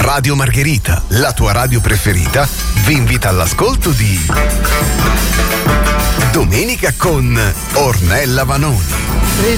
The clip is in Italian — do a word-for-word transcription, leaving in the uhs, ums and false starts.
Radio Margherita, la tua radio preferita, vi invita all'ascolto di Domenica con Ornella Vanoni.